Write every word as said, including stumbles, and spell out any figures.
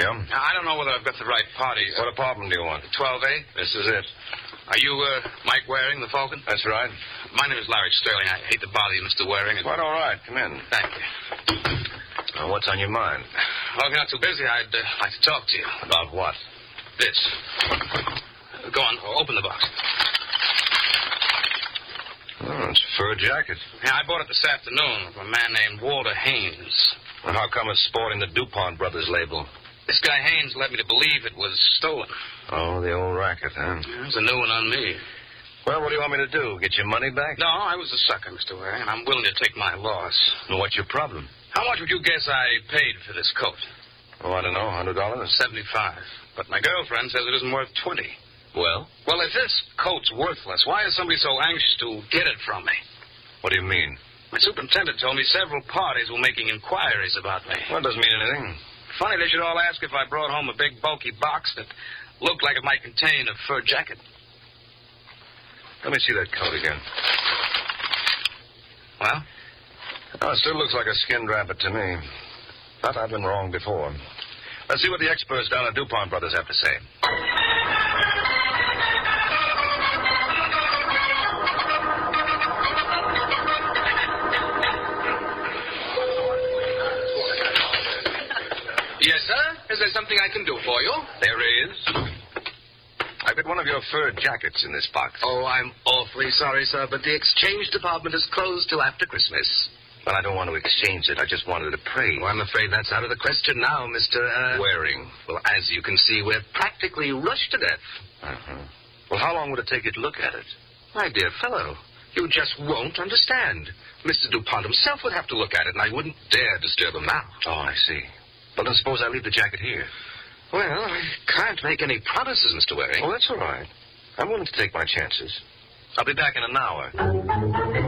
come? I don't know whether I've got the right party. What apartment do you want? twelve A? This is it. Are you uh, Mike Waring, the Falcon? That's right. My name is Larry Sterling. I hate to bother you, Mister Waring. Quite all right. Come in. Thank you. Well, what's on your mind? Well, if you're not too busy, I'd uh, like to talk to you. About what? This. Go on, open the box. Oh, it's a fur jacket. Yeah, I bought it this afternoon from a man named Walter Haynes. Well, how come it's sporting the DuPont Brothers label? This guy Haynes led me to believe it was stolen. Oh, the old racket, huh? There's a new one on me. Well, what do you want me to do? Get your money back? No, I was a sucker, Mister Waring, and I'm willing to take my loss. Well, what's your problem? How much would you guess I paid for this coat? Oh, I don't know, one hundred dollars? Seventy-five. But my girlfriend says it isn't worth twenty. Well? Well, if this coat's worthless, why is somebody so anxious to get it from me? What do you mean? My superintendent told me several parties were making inquiries about me. Well, it doesn't mean anything. Funny they should all ask if I brought home a big, bulky box that looked like it might contain a fur jacket. Let me see that coat again. Well? Oh, it still looks like a skinned rabbit to me. But I've been wrong before. Let's see what the experts down at DuPont Brothers have to say. Yes, sir? Is there something I can do for you? There is. I've got one of your fur jackets in this box. Oh, I'm awfully sorry, sir, but the exchange department is closed till after Christmas. But I don't want to exchange it. I just wanted to pray. Well, I'm afraid that's out of the question now, Mister Uh... Waring. Well, as you can see, we're practically rushed to death. Uh-huh. Well, how long would it take you to look at it? My dear fellow, you just won't understand. Mister DuPont himself would have to look at it, and I wouldn't dare disturb him now. Oh, I see. Well, then suppose I leave the jacket here. Well, I can't make any promises, Mister Waring. Oh, that's all right. I'm willing to take my chances. I'll be back in an hour.